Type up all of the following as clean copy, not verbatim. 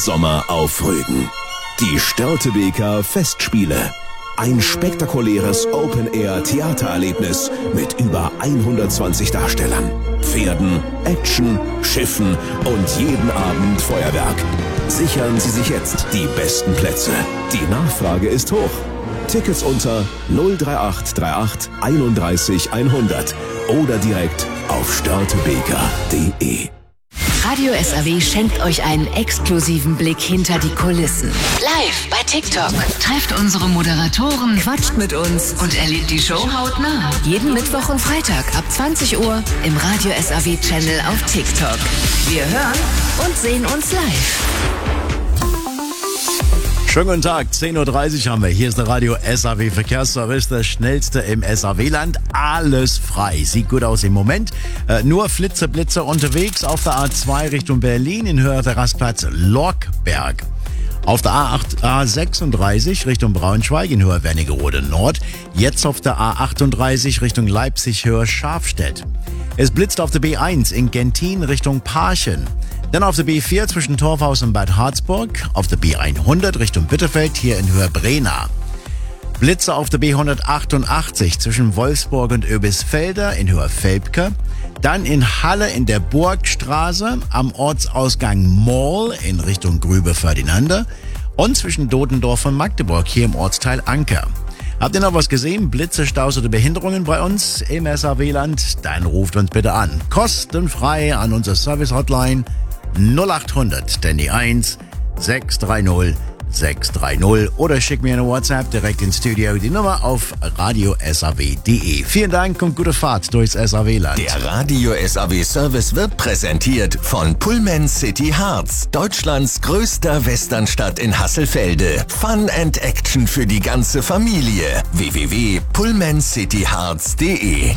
Sommer auf Rügen. Die Störtebeker Festspiele. Ein spektakuläres Open-Air-Theatererlebnis mit über 120 Darstellern, Pferden, Action, Schiffen und jeden Abend Feuerwerk. Sichern Sie sich jetzt die besten Plätze. Die Nachfrage ist hoch. Tickets unter 03838 31 100 oder direkt auf störtebeker.de. Radio SAW schenkt euch einen exklusiven Blick hinter die Kulissen. Live bei TikTok. Trefft unsere Moderatoren, quatscht mit uns und erlebt die Show hautnah. Jeden Mittwoch und Freitag ab 20 Uhr im Radio SAW Channel auf TikTok. Wir hören und sehen uns live. Schönen guten Tag, 10.30 Uhr haben wir. Hier ist der Radio SAW Verkehrsservice, das schnellste im SAW-Land. Alles frei. Sieht gut aus im Moment. Nur Flitzer unterwegs auf der A2 Richtung Berlin in Höhe der Rastplatz Lorkberg. Auf der A36 Richtung Braunschweig in Höhe Wernigerode Nord. Jetzt auf der A38 Richtung Leipzig Höhe Schafstedt. Es blitzt auf der B1 in Gentin Richtung Parchen. Dann auf der B4 zwischen Torfhaus und Bad Harzburg, auf der B100 Richtung Bitterfeld hier in Höhe Brena. Blitze auf der B188 zwischen Wolfsburg und Oebisfelder in Höhe Velpke. Dann in Halle in der Burgstraße am Ortsausgang Mall in Richtung Grübe-Ferdinande und zwischen Dodendorf und Magdeburg hier im Ortsteil Anker. Habt ihr noch was gesehen? Blitze, Staus oder Behinderungen bei uns im SAW-Land? Dann ruft uns bitte an. Kostenfrei an unsere Service-Hotline 0800, denn die 1 630 630 oder schick mir eine WhatsApp direkt ins Studio, die Nummer auf radiosaw.de. Vielen Dank und gute Fahrt durchs SAW-Land. Der Radio SAW Service wird präsentiert von Pullman City Harz, Deutschlands größter Westernstadt in Hasselfelde. Fun and Action für die ganze Familie. www.pullmancityharz.de.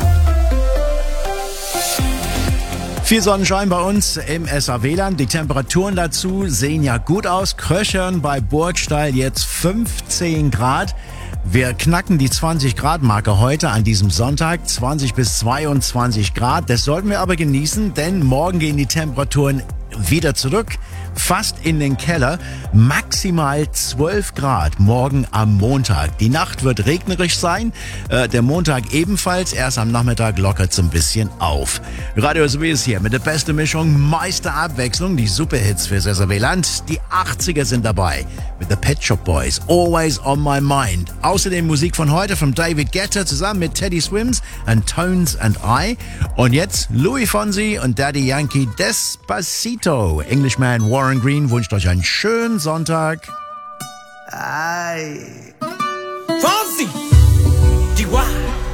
Viel Sonnenschein bei uns im SAW-Land. Die Temperaturen dazu sehen ja gut aus. Kröchern bei Burgstall jetzt 15 Grad. Wir knacken die 20-Grad-Marke heute an diesem Sonntag. 20 bis 22 Grad. Das sollten wir aber genießen, denn morgen gehen die Temperaturen wieder zurück. Fast in den Keller. Maximal 12 Grad morgen am Montag. Die Nacht wird regnerisch sein. Der Montag ebenfalls. Erst am Nachmittag lockert es ein bisschen auf. Radio SAW ist hier mit der besten Mischung, meiste Abwechslung. Die Superhits fürs SAW-Land. Die 80er sind dabei. Mit The Pet Shop Boys. Always on my mind. Außerdem Musik von heute von David Guetta zusammen mit Teddy Swims and Tones and I. Und jetzt Louis Fonsi und Daddy Yankee Despacito. Englishman Warren Green wünscht euch einen schönen Sonntag. Ay.